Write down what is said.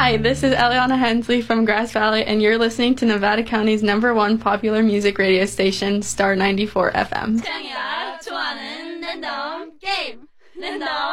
Hi, this is Eliana Hensley from Grass Valley, and you're listening to Nevada County's #1 popular music radio station, Star 94 FM. 창이야 좋아하는 랜덤 게임 랜덤